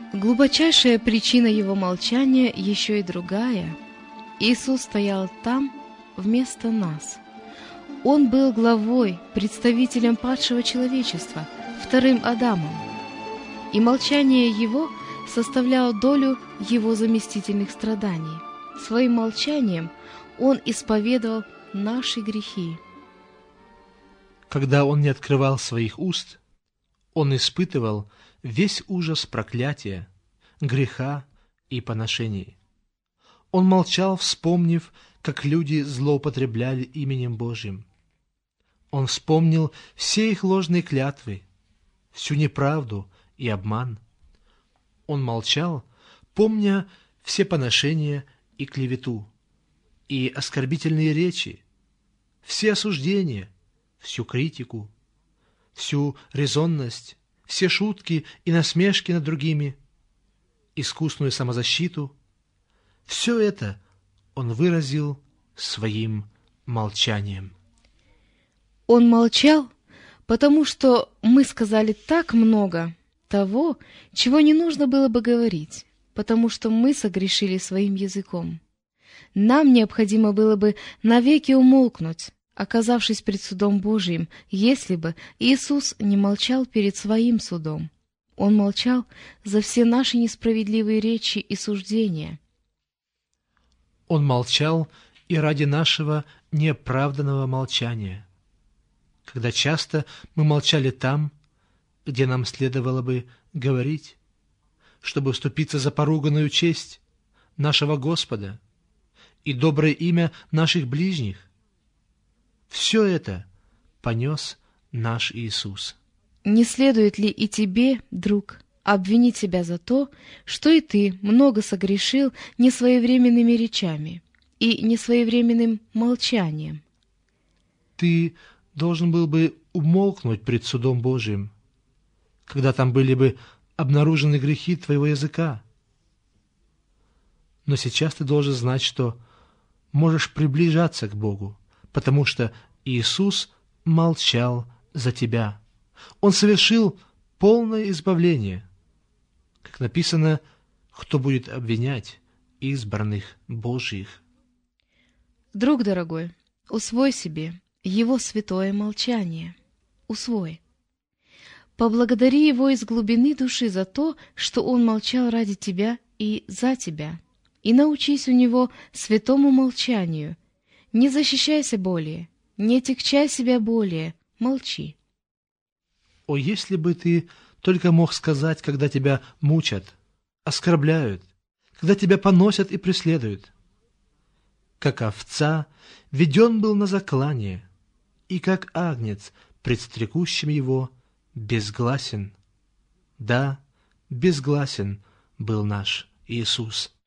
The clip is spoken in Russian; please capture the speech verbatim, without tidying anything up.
Глубочайшая причина его молчания еще и другая. Иисус стоял там вместо нас. Он был главой, представителем падшего человечества, вторым Адамом. И молчание его составляло долю его заместительных страданий. Своим молчанием он исповедовал наши грехи. Когда он не открывал своих уст, он испытывал весь ужас проклятия, греха и поношений. Он молчал, вспомнив, как люди злоупотребляли именем Божьим. Он вспомнил все их ложные клятвы, всю неправду и обман. Он молчал, помня все поношения и клевету, и оскорбительные речи, все осуждения, всю критику, всю резонность, все шутки и насмешки над другими, искусную самозащиту. Все это он выразил своим молчанием. Он молчал, потому что мы сказали так много того, чего не нужно было бы говорить, потому что мы согрешили своим языком. Нам необходимо было бы навеки умолкнуть, оказавшись пред судом Божиим, если бы Иисус не молчал перед своим судом. Он молчал за все наши несправедливые речи и суждения. Он молчал и ради нашего неоправданного молчания, когда часто мы молчали там, где нам следовало бы говорить, чтобы вступиться за поруганную честь нашего Господа и доброе имя наших ближних. Все это понес наш Иисус. Не следует ли и тебе, друг, обвинить себя за то, что и ты много согрешил несвоевременными речами и несвоевременным молчанием? Ты должен был бы умолкнуть пред судом Божиим, когда там были бы обнаружены грехи твоего языка. Но сейчас ты должен знать, что можешь приближаться к Богу, потому что Иисус молчал за тебя. Он совершил полное избавление. Как написано, кто будет обвинять избранных Божьих? Друг дорогой, усвой себе Его святое молчание. Усвой. Поблагодари Его из глубины души за то, что Он молчал ради тебя и за тебя. И научись у Него святому молчанию. Не защищайся более, не отягчай себя более, молчи. О, если бы ты только мог сказать, когда тебя мучат, оскорбляют, когда тебя поносят и преследуют. Как овца веден был на заклание, и как агнец пред стрекущим его безгласен. Да, безгласен был наш Иисус.